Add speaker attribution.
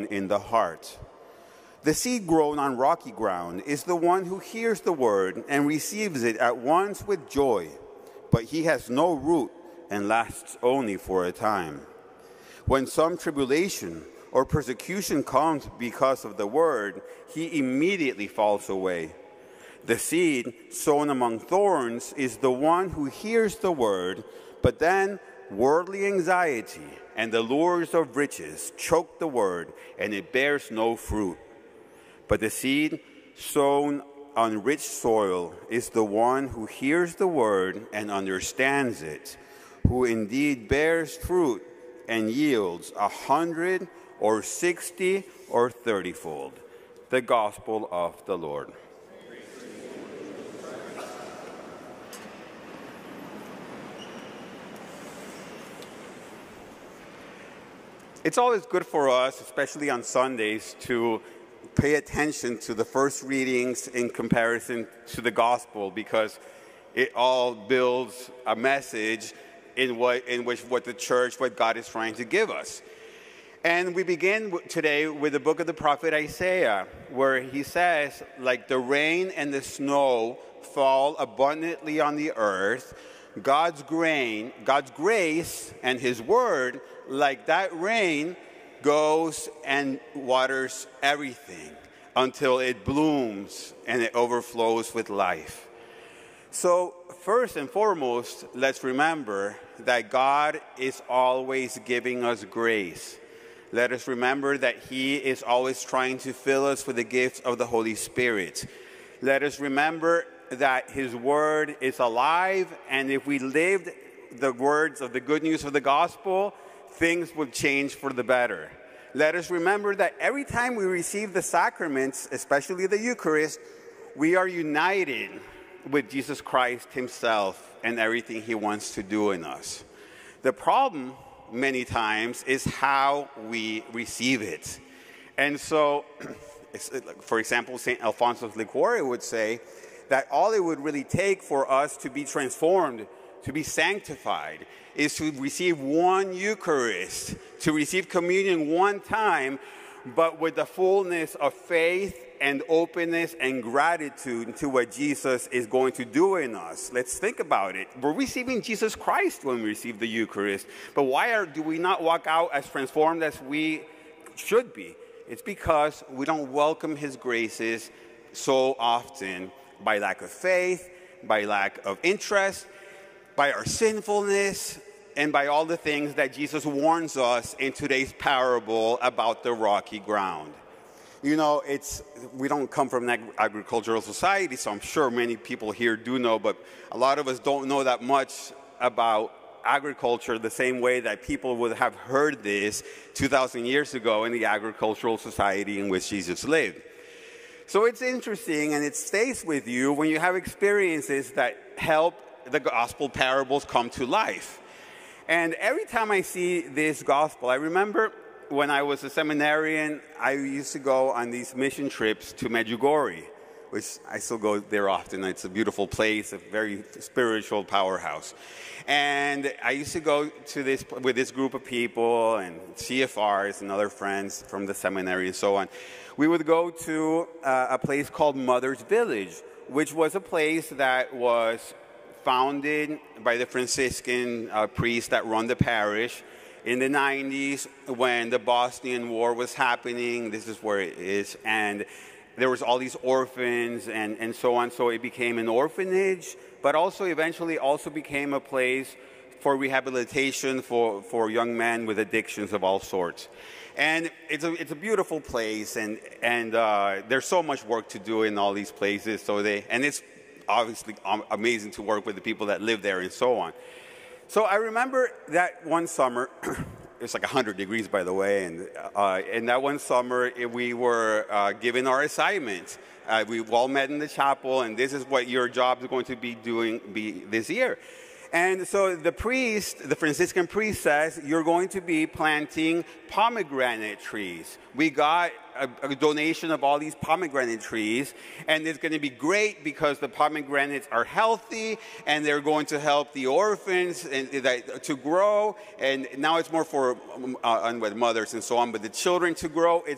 Speaker 1: in the heart. The seed grown on rocky ground is the one who hears the word and receives it at once with joy, but he has no root and lasts only for a time. When some tribulation or persecution comes because of the word, he immediately falls away. The seed sown among thorns is the one who hears the word, but then worldly anxiety and the lures of riches choke the word, and it bears no fruit. But the seed sown on rich soil is the one who hears the word and understands it, who indeed bears fruit and yields 100 or 60 or 30-fold. The gospel of the Lord. It's always good for us, especially on Sundays, to pay attention to the first readings in comparison to the gospel, because it all builds a message in which what the church, what God is trying to give us. And we begin today with the book of the prophet Isaiah, where he says, like the rain and the snow fall abundantly on the earth, God's grace and his word, like that rain, goes and waters everything until it blooms and it overflows with life. So first and foremost, let's remember that God is always giving us grace. Let us remember that he is always trying to fill us with the gift of the Holy Spirit. Let us remember that his word is alive, and if we lived the words of the good news of the gospel, things would change for the better. Let us remember that every time we receive the sacraments, especially the Eucharist, we are united with Jesus Christ himself and everything he wants to do in us. The problem, many times, is how we receive it. And so, for example, St. Alfonso of Liguori would say that all it would really take for us to be transformed, to be sanctified, is to receive one Eucharist, to receive communion one time, but with the fullness of faith and openness and gratitude to what Jesus is going to do in us. Let's think about it. We're receiving Jesus Christ when we receive the Eucharist, but why do we not walk out as transformed as we should be? It's because we don't welcome his graces so often by lack of faith, by lack of interest, by our sinfulness, and by all the things that Jesus warns us in today's parable about the rocky ground. You know, we don't come from an agricultural society, so I'm sure many people here do know, but a lot of us don't know that much about agriculture the same way that people would have heard this 2,000 years ago in the agricultural society in which Jesus lived. So it's interesting, and it stays with you when you have experiences that help the gospel parables come to life. And every time I see this gospel, I remember when I was a seminarian, I used to go on these mission trips to Medjugorje, which I still go there often. It's a beautiful place, a very spiritual powerhouse. And I used to go to this with this group of people and CFRs and other friends from the seminary and so on. We would go to a place called Mother's Village, which was a place that was founded by the Franciscan priests that run the parish in the 90s when the Bosnian War was happening. This is where it is. And there was all these orphans and so on. So it became an orphanage, but also eventually also became a place for rehabilitation for young men with addictions of all sorts. And it's a beautiful place, and there's so much work to do in all these places. And it's obviously amazing to work with the people that live there and so on. So I remember that one summer, it's like 100 degrees, by the way, and that one summer we were given our assignments. We all met in the chapel, and this is what your job is going to be this year. And so the Franciscan priest says, you're going to be planting pomegranate trees. We got a donation of all these pomegranate trees, and it's going to be great because the pomegranates are healthy, and they're going to help the orphans to grow, and now it's more for mothers and so on, but the children to grow.